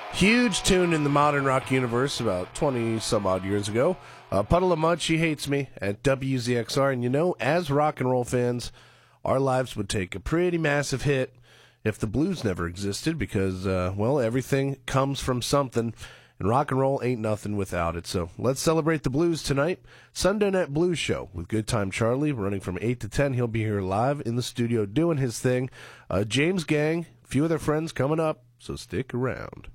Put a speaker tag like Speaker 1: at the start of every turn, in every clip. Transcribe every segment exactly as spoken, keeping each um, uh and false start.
Speaker 1: Huge tune in the modern rock universe about twenty some odd years ago. Uh, Puddle of Mudd, She Hates Me at W Z X R. And you know, as rock and roll fans, our lives would take a pretty massive hit if the blues never existed because, uh, well, everything comes from something. And rock and roll ain't nothing without it. So let's celebrate the blues tonight. Sunday Night Blues Show with Good Time Charlie running from eight to ten. He'll be here live in the studio doing his thing. Uh, James Gang, a few of their friends coming up, so stick around.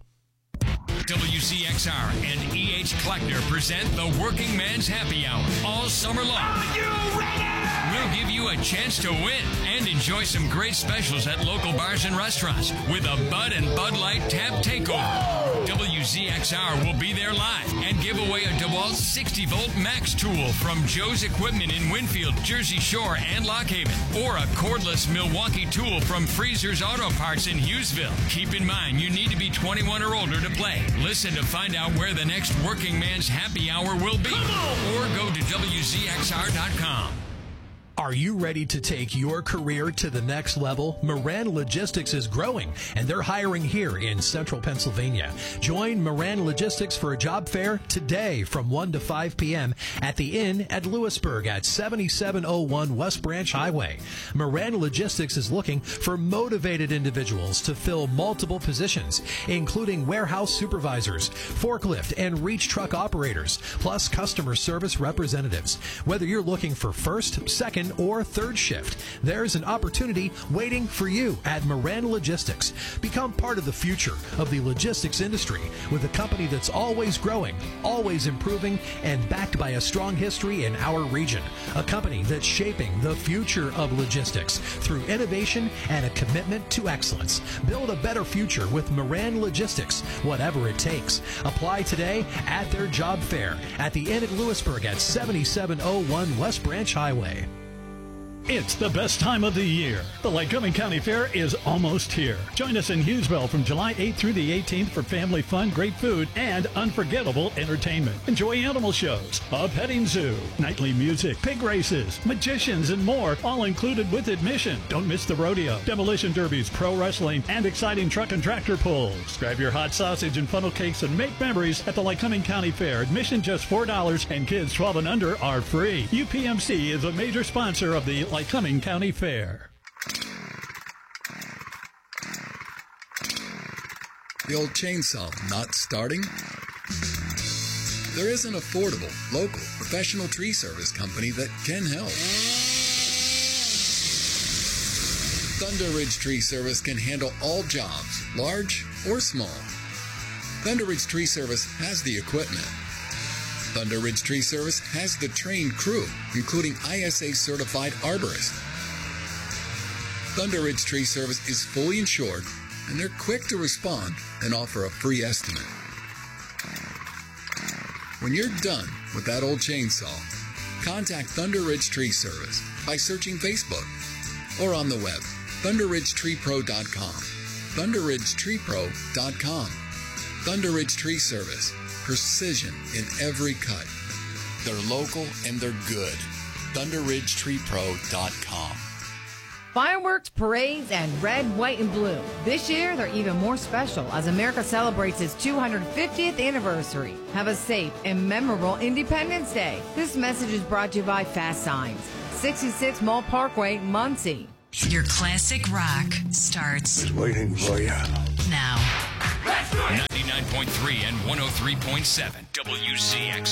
Speaker 2: W Z X R and E H Kleckner present the Working Man's Happy Hour all summer long. Are you ready? We'll give you a chance to win and enjoy some great specials at local bars and restaurants with a Bud and Bud Light Tap Takeover. W Z X R will be there live and give away a DeWalt sixty volt Max tool from Joe's Equipment in Winfield, Jersey Shore, and Lock Haven, or a cordless Milwaukee tool from Freezer's Auto Parts in Hughesville. Keep in mind, you need to be twenty-one or older to play. Listen to find out where the next Working Man's Happy Hour will be, or go to W Z X R dot com.
Speaker 3: Are you ready to take your career to the next level? Moran Logistics is growing, and they're hiring here in central Pennsylvania. Join Moran Logistics for a job fair today from one to five p.m. at the Inn at Lewisburg at seventy-seven oh one West Branch Highway. Moran Logistics is looking for motivated individuals to fill multiple positions, including warehouse supervisors, forklift and reach truck operators, plus customer service representatives. Whether you're looking for first, second, or third shift, there's an opportunity waiting for you at Moran Logistics. Become part of the future of the logistics industry with a company that's always growing, always improving, and backed by a strong history in our region. A company that's shaping the future of logistics through innovation and a commitment to excellence. Build a better future with Moran Logistics, whatever it takes. Apply today at their job fair at the Inn at Lewisburg at seventy-seven oh one West Branch Highway.
Speaker 4: It's the best time of the year. The Lycoming County Fair is almost here. Join us in Hughesville from July eighth through the eighteenth for family fun, great food, and unforgettable entertainment. Enjoy animal shows, a petting zoo, nightly music, pig races, magicians, and more, all included with admission. Don't miss the rodeo, demolition derbies, pro wrestling, and exciting truck and tractor pulls. Grab your hot sausage and funnel cakes and make memories at the Lycoming County Fair. Admission just four dollars, and kids twelve and under are free. U P M C is a major sponsor of the Lycoming County Fair.
Speaker 5: The old chainsaw not starting? There is an affordable, local, professional tree service company that can help. Thunder Ridge Tree Service can handle all jobs, large or small. Thunder Ridge Tree Service has the equipment. Thunder Ridge Tree Service has the trained crew, including I S A certified arborists. Thunder Ridge Tree Service is fully insured, and they're quick to respond and offer a free estimate. When you're done with that old chainsaw, contact Thunder Ridge Tree Service by searching Facebook or on the web, thunder ridge tree pro dot com. thunder ridge tree pro dot com. Thunder Ridge Tree Service. Precision in every cut. They're local and they're good. thunder ridge tree pro dot com.
Speaker 6: Fireworks, parades, and red, white, and blue. This year, they're even more special as America celebrates its two hundred fiftieth anniversary. Have a safe and memorable Independence Day. This message is brought to you by Fast Signs, sixty-six Mall Parkway, Muncie.
Speaker 7: Your classic rock starts
Speaker 8: Just waiting for you
Speaker 7: now.
Speaker 2: ninety-nine point three and one oh three point seven W Z X